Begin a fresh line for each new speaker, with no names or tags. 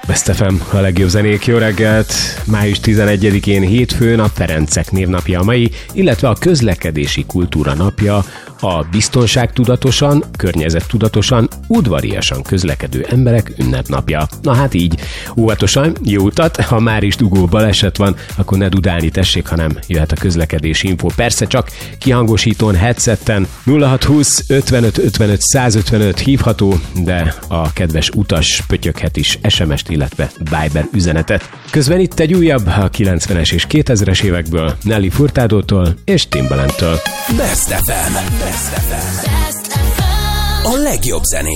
Best FM, a legjobb zenék, jó reggelt! Május 11-én hétfőn a Ferencek névnapja a mai, illetve a közlekedési kultúra napja, a biztonságtudatosan, környezettudatosan, udvariasan közlekedő emberek ünnepnapja. Na hát így, óvatosan, jó utat, ha már is dugó baleset van, akkor ne dudálni tessék, hanem jöhet a közlekedési info. Persze csak kihangosítón, headsetten 0620 55 55 155 hívható, de a kedves utas pötyöghet is SMS-t, illetve Viber üzenetet. Közben itt egy újabb a 90-es és 2000-es évekből, Nelly Furtadótól és Timbalandtől.
Best FM. A legjobb zenék.